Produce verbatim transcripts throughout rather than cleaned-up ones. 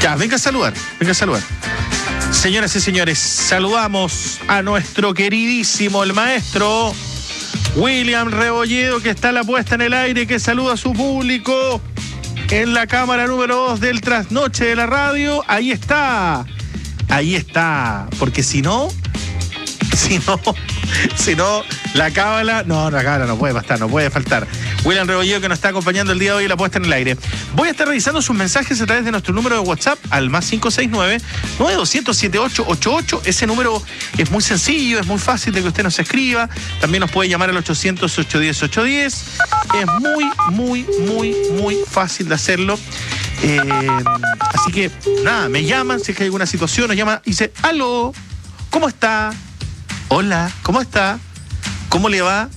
Ya, venga a saludar, venga a saludar. Señoras y señores, saludamos a nuestro queridísimo, el maestro William Rebolledo, que está a la puesta en el aire, que saluda a su público en la cámara número dos del Trasnoche de la radio. Ahí está, ahí está, porque si no, si no, si no, la cábala, no, la cábala no puede faltar, no puede faltar. William Rebolledo, que nos está acompañando el día de hoy en la puesta en el aire. Voy a estar revisando sus mensajes a través de nuestro número de WhatsApp al más cinco seis nueve, nueve dos cero cero, siete ocho ocho ocho. Ese número es muy sencillo, es muy fácil de que usted nos escriba. También nos puede llamar al ochocientos, ochocientos diez, ochocientos diez. Es muy, muy, muy, muy fácil de hacerlo. Eh, así que, nada, me llaman, si es que hay alguna situación, nos llama y dice, aló, ¿cómo está? Hola, ¿cómo está? ¿Cómo le va?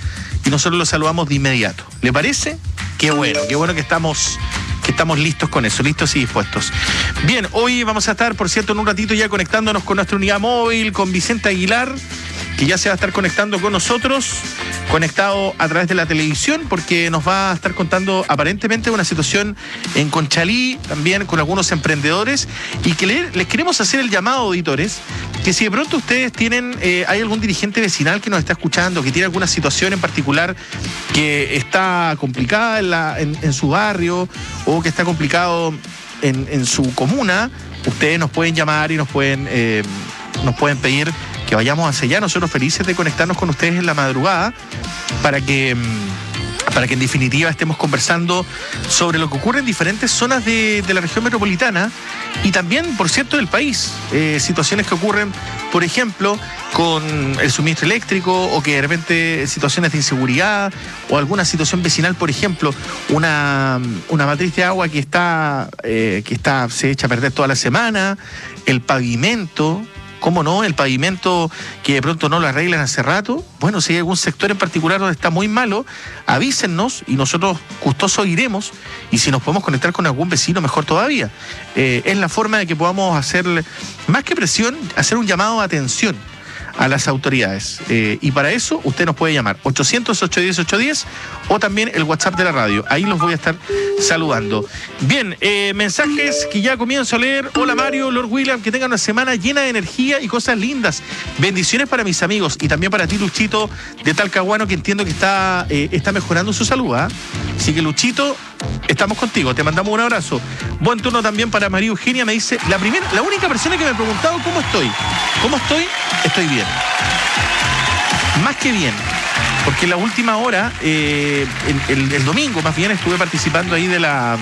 Y nosotros lo saludamos de inmediato. ¿Le parece? Qué bueno, qué bueno que estamos, que estamos listos con eso, listos y dispuestos. Bien, hoy vamos a estar, por cierto, en un ratito ya conectándonos con nuestra unidad móvil, con Vicente Aguilar, que ya se va a estar conectando con nosotros, conectado a través de la televisión, porque nos va a estar contando aparentemente una situación en Conchalí, también con algunos emprendedores, y que le, les queremos hacer el llamado, auditores, que si de pronto ustedes tienen, eh, hay algún dirigente vecinal que nos está escuchando, que tiene alguna situación en particular que está complicada en, la, en, en su barrio, o que está complicado en, en su comuna, ustedes nos pueden llamar y nos pueden, eh, nos pueden pedir que vayamos hacia allá. Nosotros felices de conectarnos con ustedes en la madrugada para que, para que en definitiva estemos conversando sobre lo que ocurre en diferentes zonas de, de la región metropolitana y también, por cierto, del país. Eh, situaciones que ocurren, por ejemplo, con el suministro eléctrico, o que de repente situaciones de inseguridad o alguna situación vecinal, por ejemplo, una, una matriz de agua que está, eh, que está, se echa a perder toda la semana, el pavimento. ¿Cómo no? El pavimento que de pronto no lo arreglan hace rato. Bueno, si hay algún sector en particular donde está muy malo, avísennos y nosotros gustosos iremos. Y si nos podemos conectar con algún vecino, mejor todavía. Eh, es la forma de que podamos hacer, más que presión, hacer un llamado de atención a las autoridades. Eh, y para eso usted nos puede llamar ochocientos, ochocientos diez, ochocientos diez o también el WhatsApp de la radio. Ahí los voy a estar saludando. Bien, eh, mensajes que ya comienzo a leer. Hola Mario, Lord William, que tengan una semana llena de energía y cosas lindas. Bendiciones para mis amigos y también para ti, Luchito, de Talcahuano, que entiendo que está, eh, está mejorando su salud, ¿eh? Así que, Luchito, estamos contigo, te mandamos un abrazo. Buen turno también para María Eugenia, me dice, la primera, la única persona que me ha preguntado cómo estoy. ¿Cómo estoy? Estoy bien. Más que bien, porque en la última hora, eh, el, el, el domingo más bien, estuve participando ahí de la...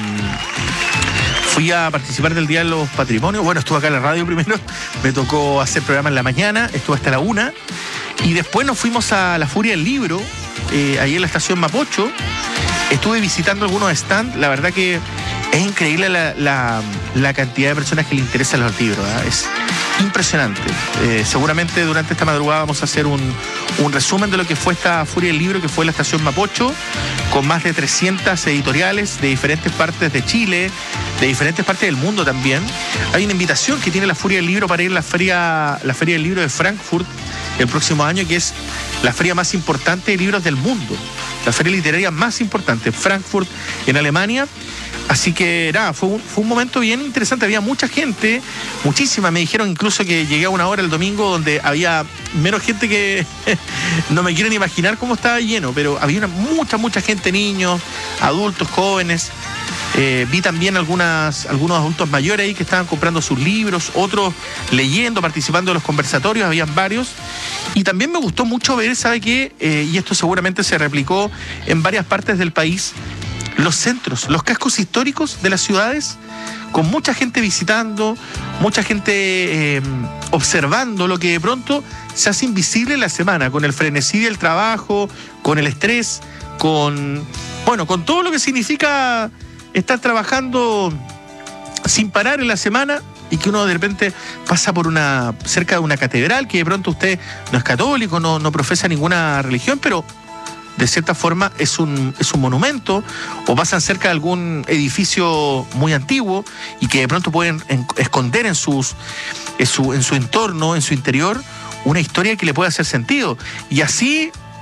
Fui a participar del Día de los Patrimonios. Bueno, estuve acá en la radio primero, me tocó hacer programa en la mañana, estuve hasta la una, y después nos fuimos a la Furia del Libro, eh, ahí en la estación Mapocho. Estuve visitando algunos stands, la verdad que es increíble la, la, la cantidad de personas que le interesan los libros, ¿eh? Es impresionante. Eh, seguramente durante esta madrugada vamos a hacer un, un resumen de lo que fue esta Furia del Libro, que fue la estación Mapocho, con más de trescientas editoriales de diferentes partes de Chile, de diferentes partes del mundo también. Hay una invitación que tiene la Furia del Libro para ir a la feria, la Feria del Libro de Frankfurt el próximo año, que es la feria más importante de libros del mundo, la feria literaria más importante, Frankfurt, en Alemania. Así que nada, fue un, fue un momento bien interesante, había mucha gente, muchísima, me dijeron incluso que llegué a una hora el domingo donde había menos gente que no me quieren imaginar cómo estaba lleno, pero había una, mucha, mucha gente, niños, adultos, jóvenes. Eh, vi también algunas, algunos adultos mayores ahí que estaban comprando sus libros, otros leyendo, participando de los conversatorios, habían varios. Y también me gustó mucho ver, ¿sabe qué? Eh, y esto seguramente se replicó en varias partes del país, los centros, los cascos históricos de las ciudades, con mucha gente visitando, mucha gente eh, observando lo que de pronto se hace invisible en la semana, con el frenesí del trabajo, con el estrés, con, bueno, con todo lo que significa estar trabajando sin parar en la semana, y que uno de repente pasa por una, cerca de una catedral, que de pronto usted no es católico, no, no profesa ninguna religión, pero de cierta forma es un, es un monumento, o pasan cerca de algún edificio muy antiguo y que de pronto pueden en, esconder en, sus, en, su, en su entorno, en su interior, una historia que le puede hacer sentido. Y así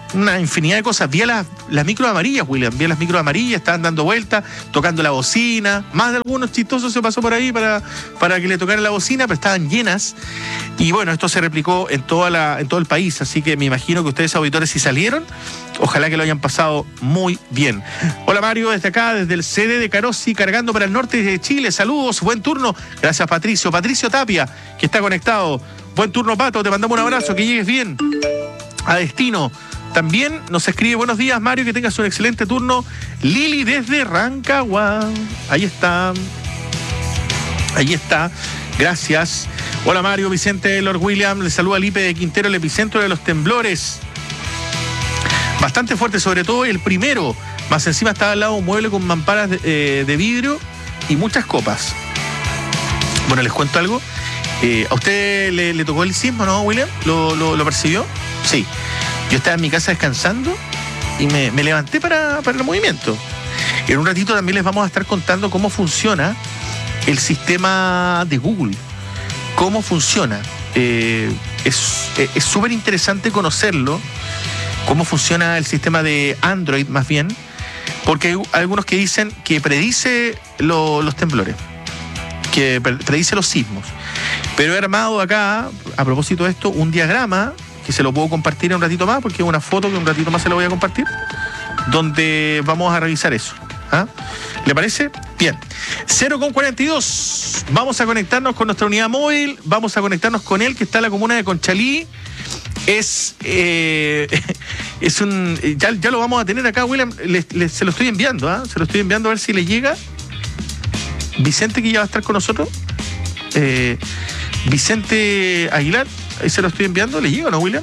una infinidad de cosas. Vi a las, las micros amarillas, William. Vi a las micros amarillas, estaban dando vueltas, tocando la bocina. Más de algunos chistosos se pasó por ahí para, para que le tocaran la bocina, pero estaban llenas. Y bueno, esto se replicó en, toda la, en todo el país. Así que me imagino que ustedes, auditores, si salieron, ojalá que lo hayan pasado muy bien. Hola Mario, desde acá, desde el C D de Carosi, cargando para el norte de Chile. Saludos, buen turno. Gracias, Patricio. Patricio Tapia, que está conectado. Buen turno, Pato. Te mandamos un abrazo, que llegues bien a destino. También nos escribe: buenos días, Mario, que tengas un excelente turno. Lili desde Rancagua. Ahí está. Ahí está. Gracias. Hola, Mario. Vicente Lord William. Le saluda Lipe de Quintero, el epicentro de los temblores. Bastante fuerte, sobre todo el primero. Más encima estaba al lado un mueble con mamparas de, eh, de vidrio y muchas copas. Bueno, les cuento algo. Eh, ¿A usted le, le tocó el sismo, no, William? ¿Lo, lo, lo percibió? Sí. Yo estaba en mi casa descansando y me, me levanté para, para el movimiento. En un ratito también les vamos a estar contando cómo funciona el sistema de Google. Cómo funciona. Eh, es súper interesante conocerlo. Cómo funciona el sistema de Android, más bien. Porque hay algunos que dicen que predice lo, los temblores. Que predice los sismos. Pero he armado acá, a propósito de esto, un diagrama que se lo puedo compartir en un ratito más, porque es una foto que un ratito más se la voy a compartir, donde vamos a revisar eso. ¿Ah? ¿Le parece? Bien. cero con cuarenta y dos. Vamos a conectarnos con nuestra unidad móvil. Vamos a conectarnos con él, que está en la comuna de Conchalí. Es, eh, es un... Ya, ya lo vamos a tener acá, William. Le, le, se lo estoy enviando, ¿ah? Se lo estoy enviando a ver si le llega. Vicente, que ya va a estar con nosotros. Eh, Vicente Aguilar. Ahí se lo estoy enviando. ¿Le llega o no, William?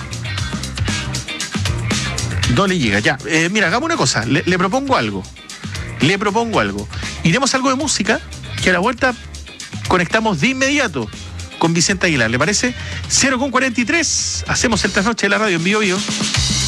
No le llega, ya. Eh, mira, hagamos una cosa. Le, le propongo algo. Le propongo algo. Iremos a algo de música, que a la vuelta conectamos de inmediato con Vicente Aguilar. ¿Le parece? cero con cuarenta y tres. Hacemos el trasnoche de la radio en Bio Bio.